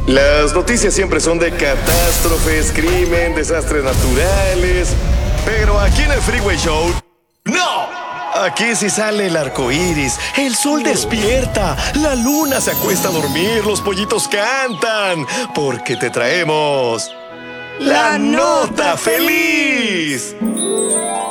Las noticias siempre son de catástrofes, crimen, desastres naturales. Pero aquí en el Freeway Show, ¡no! Aquí sí sale el arco iris, el sol despierta, la luna se acuesta a dormir, los pollitos cantan, porque te traemos la nota feliz.